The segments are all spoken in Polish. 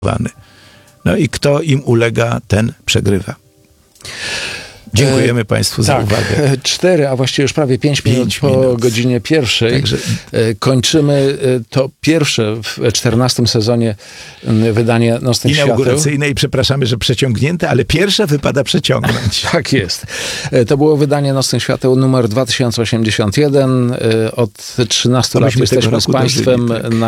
No i kto im ulega, ten przegrywa. Dziękujemy Państwu za uwagę. 4, a właściwie już prawie 5 minut po godzinie 1. Także kończymy to pierwsze w 14 sezonie wydanie Nocnych Świateł. Inauguracyjne i przepraszamy, że przeciągnięte, ale pierwsze wypada przeciągnąć. Tak jest. To było wydanie Nocnych Świateł numer 2081. Od 13 lat jesteśmy z Państwem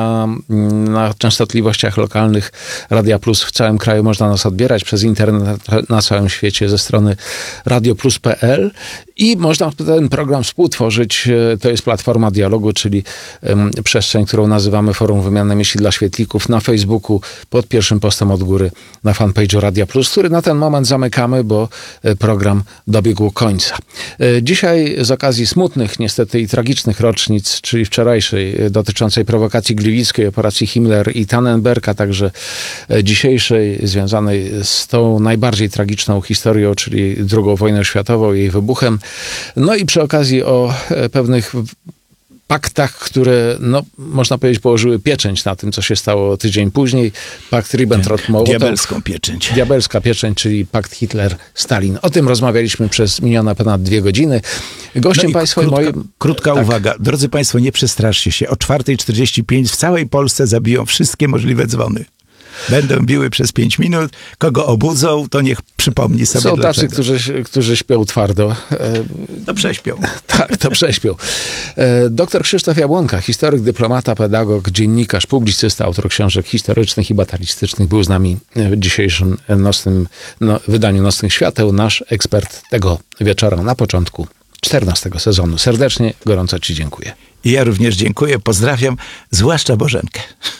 na częstotliwościach lokalnych Radia Plus w całym kraju. Można nas odbierać przez internet na całym świecie ze strony radioplus.pl i można ten program współtworzyć. To jest platforma dialogu, czyli przestrzeń, którą nazywamy Forum Wymiany Myśli dla Świetlików na Facebooku, pod pierwszym postem od góry na fanpage'u Radia Plus, który na ten moment zamykamy, bo program dobiegł końca. Dzisiaj z okazji smutnych, niestety i tragicznych rocznic, czyli wczorajszej dotyczącej prowokacji gliwickiej, operacji Himmler i Tannenberg, a także dzisiejszej związanej z tą najbardziej tragiczną historią, czyli II wojną światową, jej wybuchem. No i przy okazji o pewnych paktach, które, można powiedzieć, położyły pieczęć na tym, co się stało tydzień później. Pakt Ribbentrop-Mołotow. Diabelską pieczęć. Diabelska pieczęć, czyli pakt Hitler-Stalin. O tym rozmawialiśmy przez minione ponad 2 godziny. Gościem Państwa krótka uwaga. Drodzy Państwo, nie przestraszcie się. O 4:45 w całej Polsce zabiją wszystkie możliwe dzwony. Będą biły przez 5 minut. Kogo obudzą, to niech przypomni sobie Są dlaczego. tacy, którzy śpią twardo. To prześpią. Tak, to prześpią. Doktor Krzysztof Jabłonka, historyk, dyplomata, pedagog, dziennikarz, publicysta, autor książek historycznych i batalistycznych, był z nami w dzisiejszym wydaniu Nocnych Świateł. Nasz ekspert tego wieczora na początku 14 sezonu. Serdecznie, gorąco Ci dziękuję. I ja również dziękuję, pozdrawiam, zwłaszcza Bożenkę.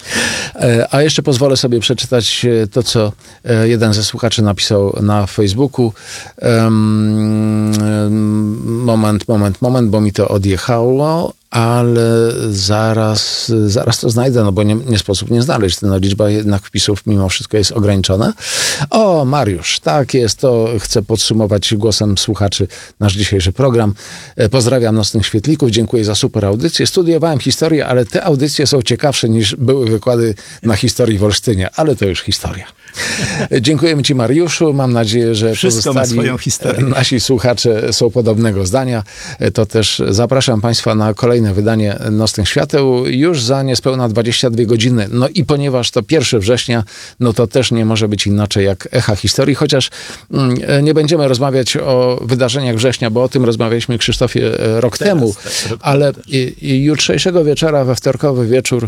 A jeszcze pozwolę sobie przeczytać to, co jeden ze słuchaczy napisał na Facebooku. Moment, bo mi to odjechało, ale zaraz to znajdę, bo nie sposób nie znaleźć. Liczba jednak wpisów mimo wszystko jest ograniczona. O, Mariusz, tak jest, to chcę podsumować głosem słuchaczy nasz dzisiejszy program. Pozdrawiam Nocnych Świetlików, dziękuję za super audycję. Studiowałem historię, ale te audycje są ciekawsze niż były wykłady na historii w Olsztynie, ale to już historia. Dziękujemy Ci, Mariuszu. Mam nadzieję, że wszystko ma swoją historię. Nasi słuchacze są podobnego zdania. To też zapraszam Państwa na kolejne wydanie Nocnych Świateł już za niespełna 22 godziny. No i ponieważ to 1 września, to też nie może być inaczej jak echa historii, chociaż nie będziemy rozmawiać o wydarzeniach września, bo o tym rozmawialiśmy, Krzysztofie, rok temu, ale jutrzejszego wieczora, we wtorkowy wieczór,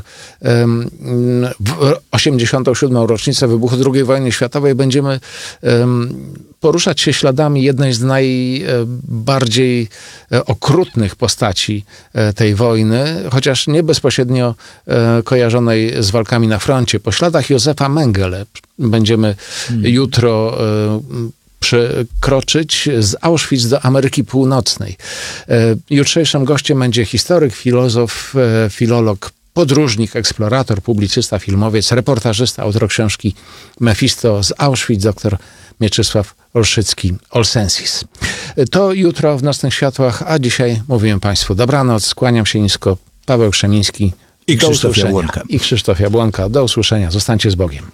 w 87. rocznicę wybuchu II wojny światowej będziemy poruszać się śladami jednej z najbardziej okrutnych postaci tej wojny, chociaż nie bezpośrednio kojarzonej z walkami na froncie. Po śladach Józefa Mengele będziemy jutro przekroczyć z Auschwitz do Ameryki Północnej. Jutrzejszym gościem będzie historyk, filozof, filolog, podróżnik, eksplorator, publicysta, filmowiec, reportażysta, autor książki Mefisto z Auschwitz, dr Mieczysław Olszycki-Olsensis. To jutro w Nocnych Światłach, a dzisiaj mówimy Państwu dobranoc, skłaniam się nisko, Paweł Krzemiński i Krzysztof Jabłonka. I Krzysztof Jabłonka. Do usłyszenia. Zostańcie z Bogiem.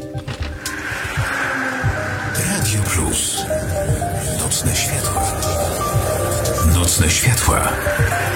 Radio Plus. Nocne Światła. Nocne Światła.